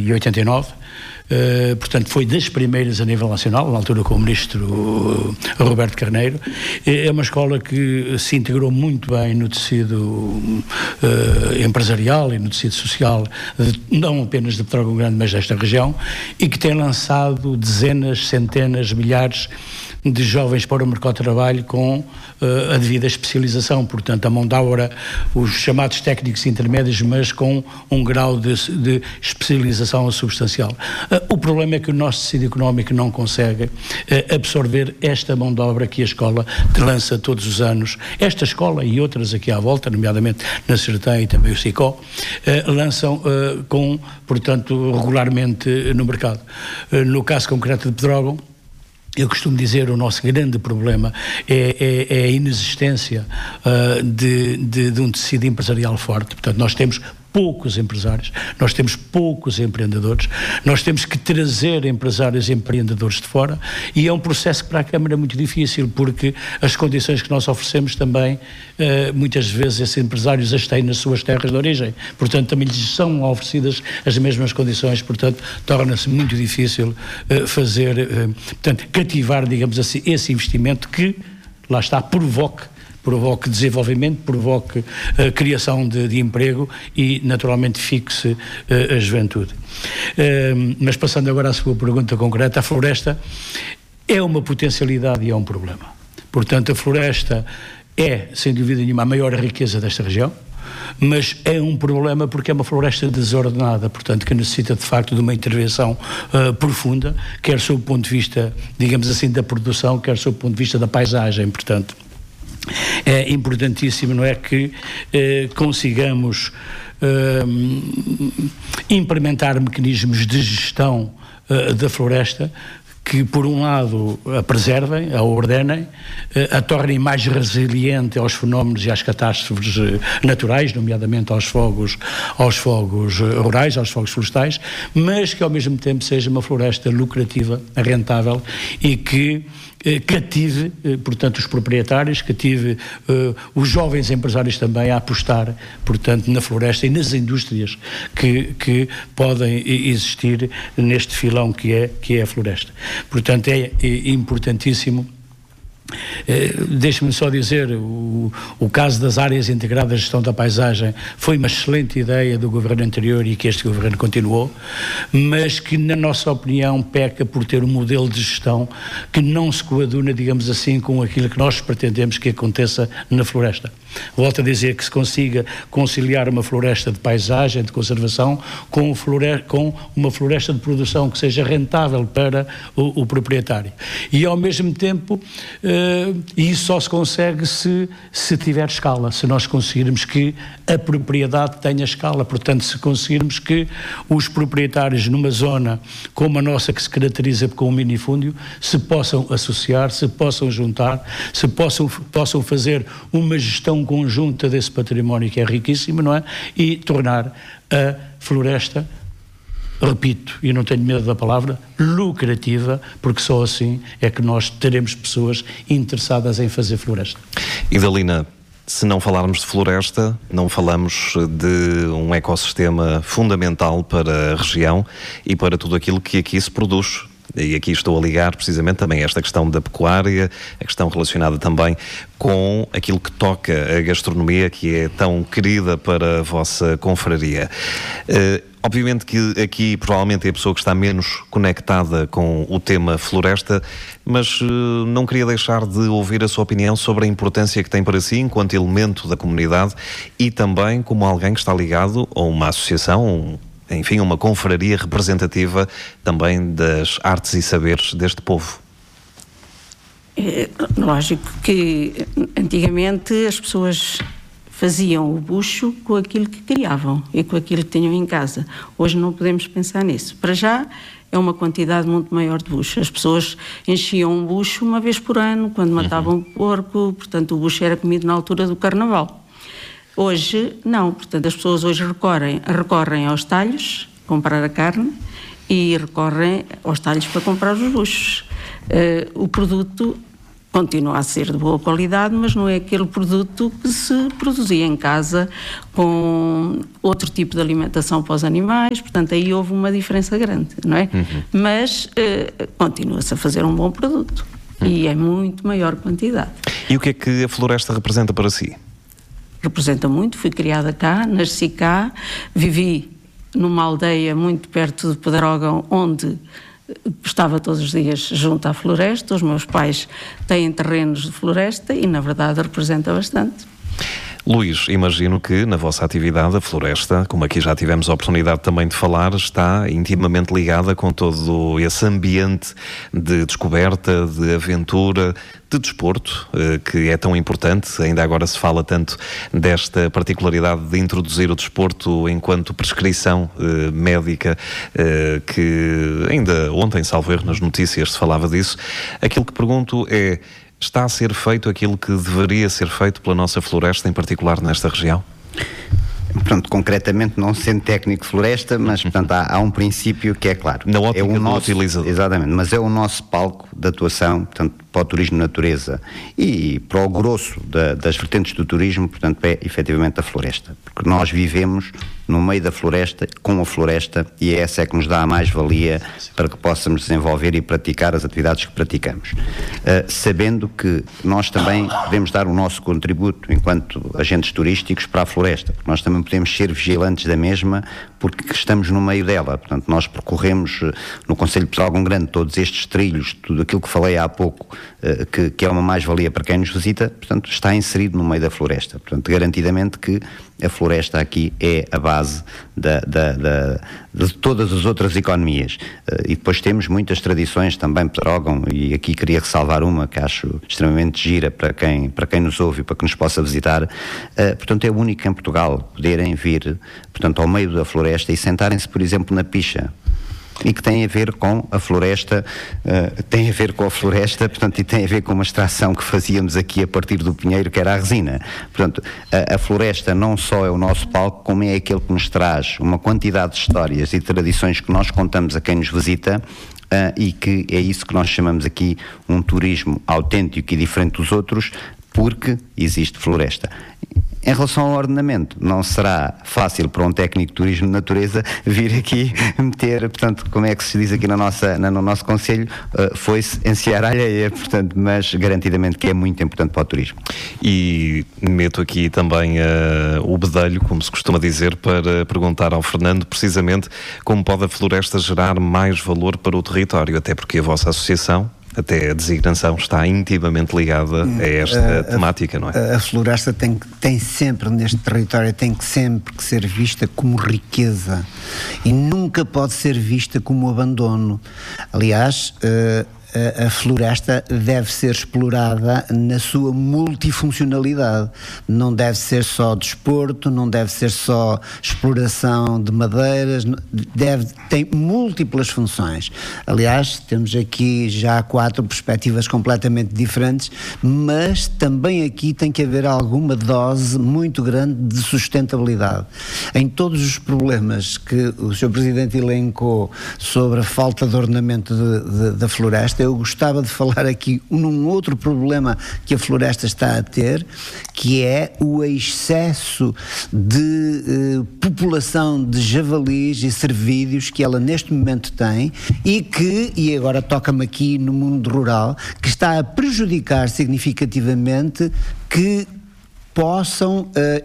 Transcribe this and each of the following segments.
89. Portanto, foi das primeiras a nível nacional, na altura com o ministro Roberto Carneiro. É uma escola que se integrou muito bem no tecido empresarial e no tecido social, não apenas de Petrógão Grande, mas desta região, e que tem lançado dezenas, centenas, milhares de jovens para o mercado de trabalho com a devida especialização, portanto a mão de obra, os chamados técnicos intermédios, mas com um grau de especialização substancial. O problema é que o nosso tecido económico não consegue absorver esta mão de obra que a escola lança todos os anos. Esta escola e outras aqui à volta, nomeadamente na Sertã e também o SICO, lançam portanto, regularmente no mercado. No caso concreto de Pedrógão, eu costumo dizer, o nosso grande problema é a inexistência de um tecido empresarial forte. Portanto, nós temos poucos empresários, nós temos poucos empreendedores, nós temos que trazer empresários e empreendedores de fora, e é um processo que para a Câmara é muito difícil, porque as condições que nós oferecemos também, muitas vezes esses empresários as têm nas suas terras de origem, portanto também lhes são oferecidas as mesmas condições, portanto torna-se muito difícil portanto, cativar, digamos assim, esse investimento que, lá está, provoque desenvolvimento, provoque a criação de emprego e, naturalmente, fixe a juventude. Mas passando agora à sua pergunta concreta, a floresta é uma potencialidade e é um problema. Portanto, a floresta é, sem dúvida nenhuma, a maior riqueza desta região, mas é um problema porque é uma floresta desordenada, portanto, que necessita de facto de uma intervenção profunda, quer sob o ponto de vista, digamos assim, da produção, quer sob o ponto de vista da paisagem, portanto. É importantíssimo, não é, que consigamos implementar mecanismos de gestão da floresta que, por um lado, a preservem, a ordenem, a tornem mais resiliente aos fenómenos e às catástrofes naturais, nomeadamente aos fogos rurais, aos fogos florestais, mas que ao mesmo tempo seja uma floresta lucrativa, rentável e que cative, portanto, os proprietários, cative os jovens empresários também a apostar, portanto, na floresta e nas indústrias que podem existir neste filão que é a floresta. Portanto, é importantíssimo. Deixe-me só dizer, o caso das áreas integradas de gestão da paisagem foi uma excelente ideia do governo anterior e que este governo continuou, mas que, na nossa opinião, peca por ter um modelo de gestão que não se coaduna, digamos assim, com aquilo que nós pretendemos que aconteça na floresta. Volto a dizer que se consiga conciliar uma floresta de paisagem, de conservação, com uma floresta de produção que seja rentável para o proprietário. E, ao mesmo tempo, e isso só se consegue se tiver escala, se nós conseguirmos que a propriedade tenha escala, portanto, se conseguirmos que os proprietários numa zona como a nossa, que se caracteriza com um minifúndio, se possam associar, se possam juntar, se possam fazer uma gestão conjunta desse património que é riquíssimo, não é? E tornar a floresta, repito, e não tenho medo da palavra, lucrativa, porque só assim é que nós teremos pessoas interessadas em fazer floresta. Idalina, se não falarmos de floresta, não falamos de um ecossistema fundamental para a região e para tudo aquilo que aqui se produz. E aqui estou a ligar precisamente também esta questão da pecuária, a questão relacionada também com aquilo que toca a gastronomia, que é tão querida para a vossa confraria. Obviamente que aqui provavelmente é a pessoa que está menos conectada com o tema floresta, mas não queria deixar de ouvir a sua opinião sobre a importância que tem para si enquanto elemento da comunidade e também como alguém que está ligado a uma associação, enfim, uma confraria representativa também das artes e saberes deste povo. É lógico que antigamente as pessoas faziam o bucho com aquilo que criavam e com aquilo que tinham em casa. Hoje não podemos pensar nisso. Para já é uma quantidade muito maior de bucho. As pessoas enchiam um bucho uma vez por ano, quando matavam um porco, portanto o bucho era comido na altura do carnaval. Hoje não, portanto as pessoas hoje recorrem aos talhos, comprar a carne, e recorrem aos talhos para comprar os buchos. O produto continua a ser de boa qualidade, mas não é aquele produto que se produzia em casa com outro tipo de alimentação para os animais, portanto aí houve uma diferença grande, não é? Mas continua-se a fazer um bom produto e é muito maior quantidade. E o que é que a floresta representa para si? Representa muito, fui criada cá, nasci cá, vivi numa aldeia muito perto de Pedrógão, onde estava todos os dias junto à floresta. Os meus pais têm terrenos de floresta e, na verdade, representa bastante. Luís, imagino que na vossa atividade a floresta, como aqui já tivemos a oportunidade também de falar, está intimamente ligada com todo esse ambiente de descoberta, de aventura, de desporto, que é tão importante. Ainda agora se fala tanto desta particularidade de introduzir o desporto enquanto prescrição médica, que ainda ontem, salvo erro, nas notícias se falava disso. Aquilo que pergunto é: está a ser feito aquilo que deveria ser feito pela nossa floresta, em particular nesta região? Pronto, concretamente, não sendo técnico de floresta, mas portanto há um princípio que é claro. Na ótica do utilizador. Exatamente, mas é o nosso palco de atuação, portanto, para o turismo de natureza e para o grosso das vertentes do turismo, portanto, é efetivamente a floresta. Porque nós vivemos no meio da floresta, com a floresta, e é essa que nos dá a mais-valia para que possamos desenvolver e praticar as atividades que praticamos. Sabendo que nós também podemos dar o nosso contributo enquanto agentes turísticos para a floresta, porque nós também podemos ser vigilantes da mesma, porque estamos no meio dela. Portanto, nós percorremos no Concelho de Pedrógão Grande todos estes trilhos, tudo aquilo que falei há pouco, que é uma mais-valia para quem nos visita, portanto, está inserido no meio da floresta. Portanto, garantidamente que a floresta aqui é a base de todas as outras economias. E depois temos muitas tradições também, Pedrógão, e aqui queria ressalvar uma que acho extremamente gira para quem nos ouve e para que nos possa visitar. Portanto, é único em Portugal poderem vir, portanto, ao meio da floresta e sentarem-se, por exemplo, na picha. E que tem a ver com a floresta, portanto, e tem a ver com uma extração que fazíamos aqui a partir do pinheiro, que era a resina. Portanto, a floresta não só é o nosso palco, como é aquele que nos traz uma quantidade de histórias e tradições que nós contamos a quem nos visita, e que é isso que nós chamamos aqui um turismo autêntico e diferente dos outros, porque existe floresta. Em relação ao ordenamento, não será fácil para um técnico de turismo de natureza vir aqui meter, portanto, como é que se diz aqui no nosso concelho, foi-se ensear a alheia, portanto, mas garantidamente que é muito importante para o turismo. E meto aqui também o bedelho, como se costuma dizer, para perguntar ao Fernando precisamente como pode a floresta gerar mais valor para o território, até porque a vossa associação, até a designação, está intimamente ligada a esta temática, não é? A floresta tem sempre, neste território, tem que sempre que ser vista como riqueza e nunca pode ser vista como abandono. Aliás, a floresta deve ser explorada na sua multifuncionalidade. Não deve ser só desporto, não deve ser só exploração de madeiras, tem múltiplas funções. Aliás, temos aqui já 4 perspectivas completamente diferentes, mas também aqui tem que haver alguma dose muito grande de sustentabilidade. Em todos os problemas que o Sr. Presidente elencou sobre a falta de ordenamento da floresta, eu gostava de falar aqui num outro problema que a floresta está a ter, que é o excesso de população de javalis e cervídeos que ela neste momento tem e agora toca-me aqui no mundo rural, que está a prejudicar significativamente que possa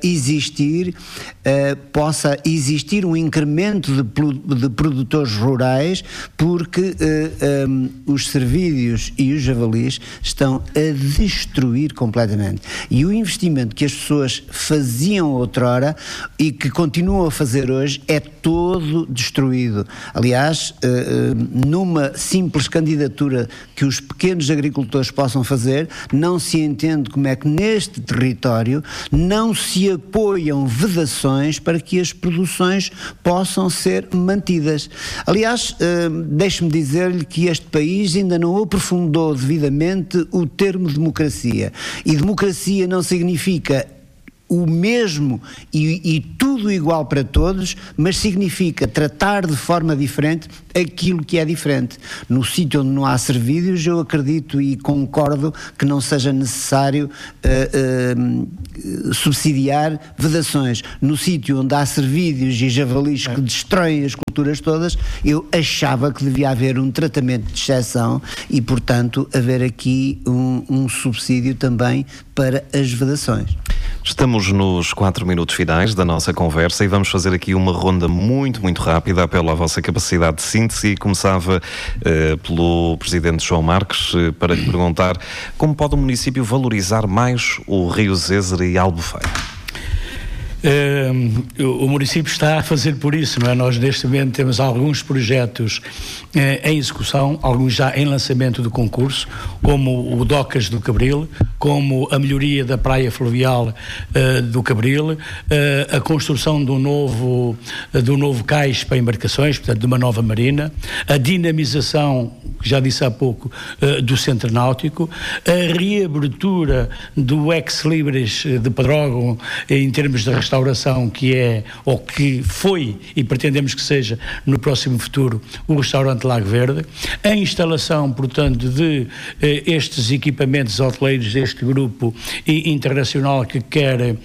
existir um incremento de produtores rurais, porque os cervídeos e os javalis estão a destruir completamente. E o investimento que as pessoas faziam outrora e que continuam a fazer hoje é todo destruído. Aliás, numa simples candidatura que os pequenos agricultores possam fazer, não se entende como é que neste território não se apoiam vedações para que as produções possam ser mantidas. Aliás, deixe-me dizer-lhe que este país ainda não aprofundou devidamente o termo democracia. E democracia não significa o mesmo e tudo igual para todos, mas significa tratar de forma diferente aquilo que é diferente. No sítio onde não há serviços, eu acredito e concordo que não seja necessário subsidiar vedações. No sítio onde há serviços e javalis que destroem as culturas todas, eu achava que devia haver um tratamento de exceção e, portanto, haver aqui um subsídio também para as vedações. Estamos nos 4 minutos finais da nossa conversa e vamos fazer aqui uma ronda muito, muito rápida, apelo à vossa capacidade de síntese, e começava pelo Presidente João Marques para lhe perguntar como pode o município valorizar mais o Rio Zezer e Albufeira? O município está a fazer por isso, não é? Nós neste momento temos alguns projetos em execução, alguns já em lançamento do concurso, como o Docas do Cabril, como a melhoria da praia fluvial do Cabril, a construção do novo cais para embarcações, portanto de uma nova marina, a dinamização, que já disse há pouco, do Centro Náutico, a reabertura do ex-libris de Pedrógão em termos de restauração, que é, ou que foi, e pretendemos que seja no próximo futuro, o restaurante Lago Verde, a instalação, portanto, de estes equipamentos hoteleiros deste grupo internacional que quer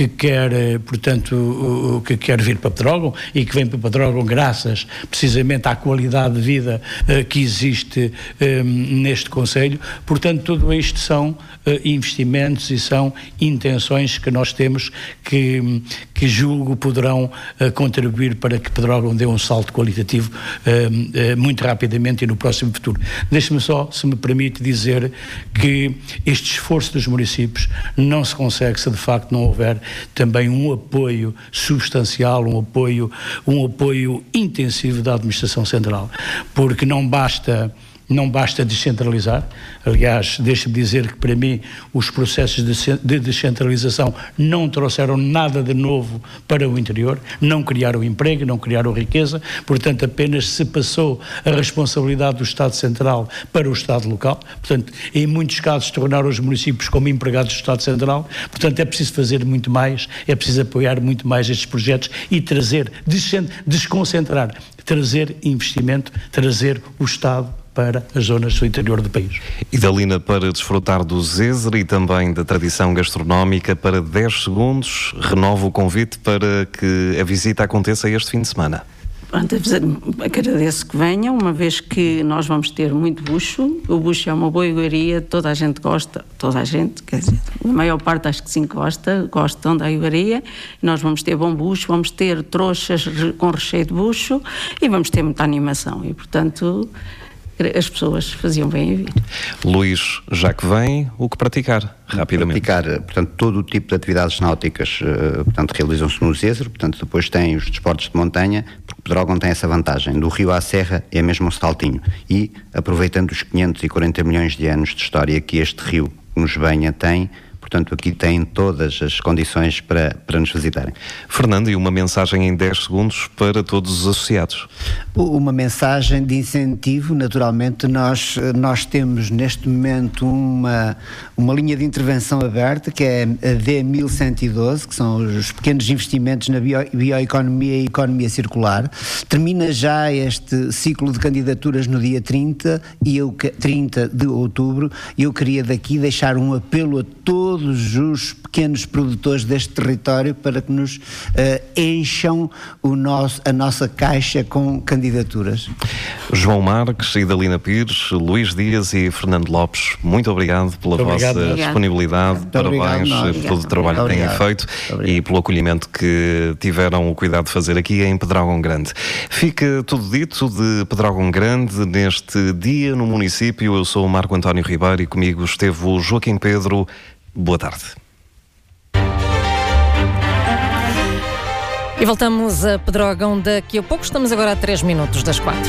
vir para Pedrógão e que vem para Pedrógão graças precisamente à qualidade de vida que existe neste concelho. Portanto, tudo isto são investimentos e são intenções que nós temos que julgo poderão contribuir para que Pedrógão dê um salto qualitativo muito rapidamente e no próximo futuro. Deixe-me só, se me permite, dizer que este esforço dos municípios não se consegue se de facto não houver também um apoio substancial, um apoio intensivo da administração central, porque não basta descentralizar. Aliás, deixe-me dizer que para mim os processos de descentralização não trouxeram nada de novo para o interior, não criaram emprego, não criaram riqueza, portanto apenas se passou a responsabilidade do Estado Central para o Estado local, portanto em muitos casos tornaram os municípios como empregados do Estado Central, portanto é preciso fazer muito mais, é preciso apoiar muito mais estes projetos e desconcentrar, trazer investimento, trazer o Estado para as zonas do interior do país. Idalina, para desfrutar do Zezer e também da tradição gastronómica, para 10 segundos, renovo o convite para que a visita aconteça este fim de semana. Agradeço que venham, uma vez que nós vamos ter muito bucho. O bucho é uma boa iguaria, toda a gente gosta, quer dizer, a maior parte acho que sim gostam da iguaria. Nós vamos ter bom bucho, vamos ter trouxas com recheio de bucho e vamos ter muita animação e, portanto, as pessoas faziam bem em vir. Luís, já que vem, o que praticar? Rapidamente. Praticar, portanto, todo o tipo de atividades náuticas, portanto, realizam-se no Zezer, portanto, depois tem os desportos de montanha, porque Pedrógão tem essa vantagem, do rio à serra é mesmo um saltinho, e aproveitando os 540 milhões de anos de história que este rio nos banha tem, portanto aqui têm todas as condições para nos visitarem. Fernando, e uma mensagem em 10 segundos para todos os associados? Uma mensagem de incentivo, naturalmente. Nós temos neste momento uma linha de intervenção aberta, que é a D1112, que são os pequenos investimentos na bioeconomia e economia circular. Termina já este ciclo de candidaturas no dia 30 de outubro, e eu queria daqui deixar um apelo a todos os pequenos produtores deste território para que nos encham a nossa caixa com candidaturas. João Marques, Idalina Pires, Luís Dias e Fernando Lopes, muito obrigado pela vossa disponibilidade, parabéns por todo o trabalho que têm feito e pelo acolhimento que tiveram o cuidado de fazer aqui em Pedrógão Grande. Fica tudo dito de Pedrógão Grande neste dia no município. Eu sou o Marco António Ribeiro e comigo esteve o Joaquim Pedro. Boa tarde. E voltamos a Pedrógão daqui a pouco. Estamos agora a 3 minutos das 4.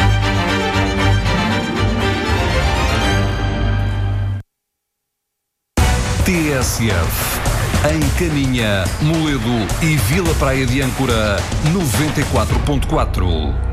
TSF, em Caninha, Moledo e Vila Praia de Âncora, 94.4.